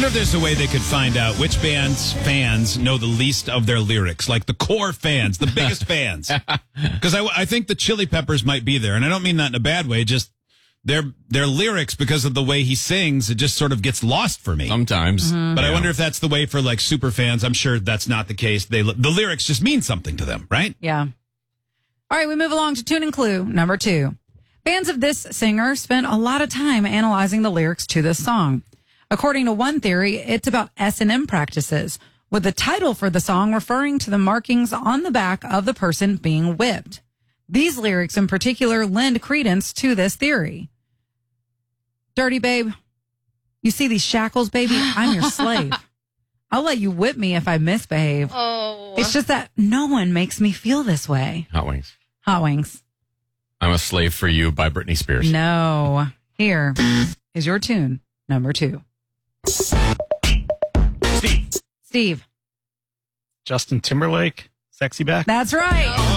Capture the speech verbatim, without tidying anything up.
wonder if there's a way they could find out which band's fans know the least of their lyrics, like the core fans, the biggest fans. Because I, I think the Chili Peppers might be there, and I don't mean that in a bad way, just their their lyrics, because of the way he sings, it just sort of gets lost for me. Sometimes. Mm-hmm. But yeah. I wonder if that's the way for like super fans. I'm sure that's not the case. They The lyrics just mean something to them, right? Yeah. All right, we move along to Tune and Clue number two. Fans of this singer spent a lot of time analyzing the lyrics to this song. According to one theory, it's about S and M practices, with the title for the song referring to the markings on the back of the person being whipped. These lyrics in particular lend credence to this theory. Dirty babe, you see these shackles, baby? I'm your slave. I'll let you whip me if I misbehave. Oh. It's just that no one makes me feel this way. Hot Wings. Hot Wings. I'm a Slave for You by Britney Spears. No. Here is your tune number two. Steve. Steve. Justin Timberlake, Sexy Back. That's right.